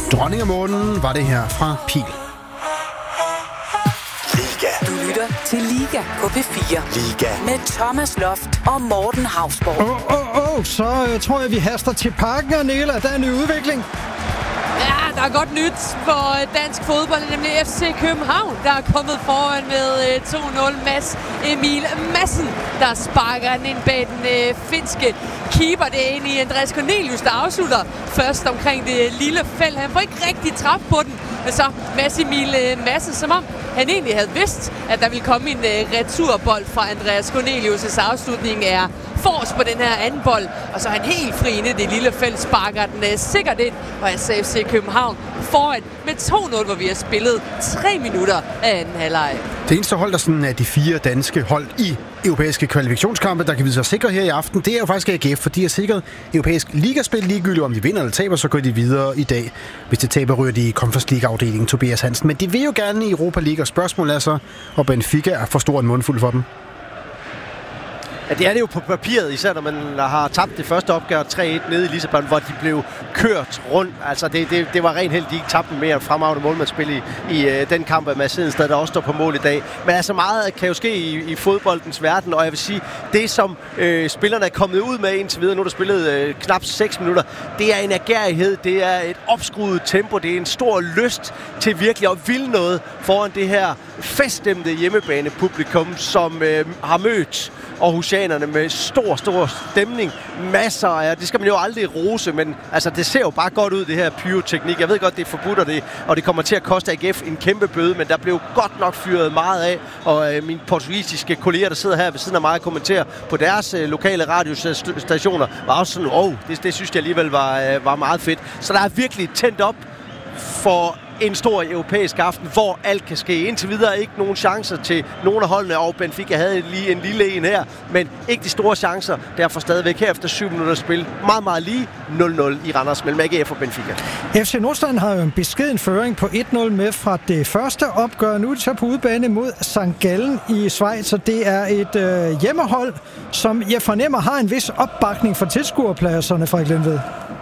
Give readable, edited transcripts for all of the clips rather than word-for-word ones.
Dronning af månen var det her fra Pil. Liga. Du lytter til Liga på P4. Liga. Med Thomas Loft og Morten Hausborg. Så tror jeg, vi haster til parken, og Nela, der er en ny udvikling. Ja, der er godt nyt for dansk fodbold, nemlig FC København, der er kommet foran med 2-0. Mads Emil Madsen, der sparker den ind bag den finske keeper. Det er egentlig Andreas Cornelius, der afslutter først omkring det lille felt. Han får ikke rigtig træf på den, men så Mads Emil Madsen, som om han egentlig havde vidst, at der ville komme en returbold fra Andreas Cornelius' afslutning er forrest på den her anden bold, og så er han helt fri inde i det lille felt, sparker den sikkert ind, og altså FC København foran med 2-0, hvor vi har spillet 3 minutter af anden halvleg. Det eneste hold, der sådan er de 4 danske hold i europæiske kvalifikationskampe, der kan vide sig sikre her i aften, det er jo faktisk AGF, for de har sikret europæisk ligaspil ligegyldigt, om de vinder eller taber, så går de videre i dag. Hvis de taber, ryger de i Conference League-afdelingen, Tobias Hansen. Men de vil jo gerne i Europa League, og spørgsmålet er så, og Benfica er for stor en mundfuld for dem. Ja, det er det jo på papiret, især når man har tabt det første opgør 3-1 nede i Lissabon, hvor de blev kørt rundt. Altså, det var rent heldigt, de ikke tabte mere end fremragende målmandsspil i den kamp af Mads Hedensted, der også står på mål i dag. Men altså, meget kan jo ske i fodboldens verden, og jeg vil sige, det som spillerne er kommet ud med indtil videre, nu er der spillet knap 6 minutter, det er en agerighed, det er et opskruet tempo, det er en stor lyst til virkelig at ville noget foran det her feststemte hjemmebanepublikum, som har mødt aarhusianerne med stor stemning. Masser af, det skal man jo aldrig rose, men altså, det ser jo bare godt ud, det her pyroteknik. Jeg ved godt, det er forbudt, og det kommer til at koste AGF en kæmpe bøde, men der blev godt nok fyret meget af, og mine portugisiske kolleger, der sidder her ved siden af mig og kommenterer på deres lokale radiostationer, var også sådan, det synes jeg alligevel var meget fedt. Så der er virkelig tændt op for en stor europæisk aften, hvor alt kan ske. Indtil videre ikke nogen chancer til nogle af holdene, og Benfica havde lige en lille en her, men ikke de store chancer. Derfor stadigvæk her efter 7 minutter spil. Meget, meget lige 0-0 i Randers mellem AGF og Benfica. FC Nordsjælland har jo en beskeden føring på 1-0 med fra det første opgør. Nu er de så på udebane mod St. Gallen i Schweiz, og det er et hjemmehold, som jeg fornemmer har en vis opbakning for tilskuerpladserne fra Glenved.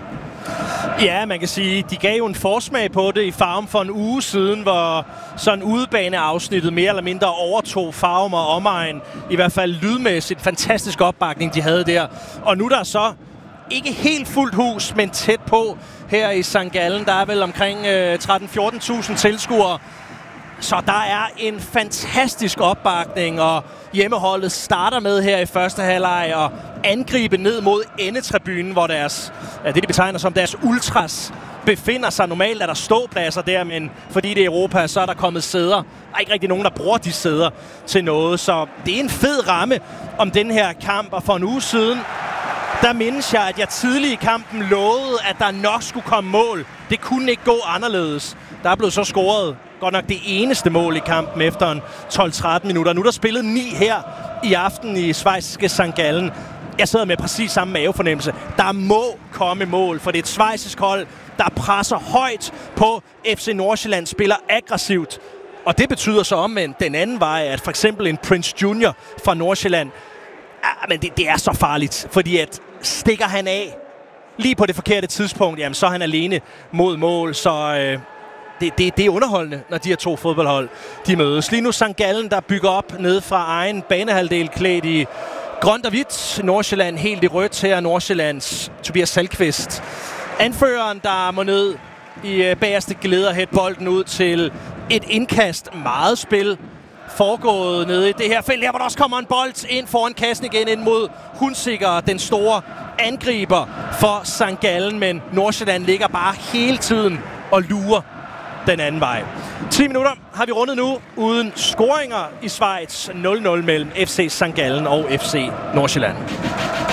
Ja, man kan sige, de gav jo en forsmag på det i Farum for en uge siden, hvor sådan udebaneafsnittet mere eller mindre overtog Farum og omegn. I hvert fald lydmæssigt fantastisk opbakning, de havde der. Og nu er der så ikke helt fuldt hus, men tæt på her i St. Gallen. Der er vel omkring 13-14.000 tilskuere. Så der er en fantastisk opbakning, og hjemmeholdet starter med her i første halvleg og angribe ned mod endetribunen, hvor det de betegner som deres ultras befinder sig. Normalt er der ståpladser der, men fordi det er Europa, så er der kommet sæder. Der er ikke rigtig nogen, der bruger de sæder til noget, så det er en fed ramme om den her kamp. Og for en uge siden, der mindes jeg, at jeg tidlig i kampen lovede, at der nok skulle komme mål. Det kunne ikke gå anderledes. Der er blevet så scoret godt nok det eneste mål i kampen efter en 12-13 minutter. Nu er der spillet 9 her i aften i schweiziske St. Gallen. Jeg sidder med præcis samme mavefornemmelse. Der må komme mål, for det er et schweizisk hold, der presser højt på FC Nordsjælland, spiller aggressivt. Og det betyder så omvendt den anden vej, at for eksempel en Prince Junior fra Nordsjælland, men det er så farligt, fordi at stikker han af lige på det forkerte tidspunkt, jamen så er han alene mod mål, så det er underholdende, når de her to fodboldhold de mødes. Lige nu St. Gallen, der bygger op nede fra egen banehalvdel klædt i grønt og hvidt. Nordsjælland helt i rødt her. Nordsjællands Tobias Salkvist. Anføreren, der må ned i bagerste glæder hætte bolden ud til et indkast. Meget spil foregået nede i det her felt. Her hvor der også kommer en bold ind foran kassen igen ind mod Hunsiker, den store angriber for St. Gallen. Men Nordsjælland ligger bare hele tiden og lurer den anden vej. 10 minutter har vi rundet nu uden scoringer i Schweiz. 0-0 mellem FC St. Gallen og FC Nordsjælland.